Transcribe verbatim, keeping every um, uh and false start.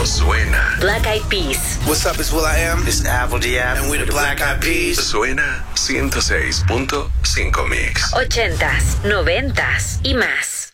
suena. Black Eyed Peas. What's up, it's will.i.am. It's Apple Diab. And we're the Black Eyed Peas. Suena ciento seis punto cinco Mix. Ochentas, noventas y más.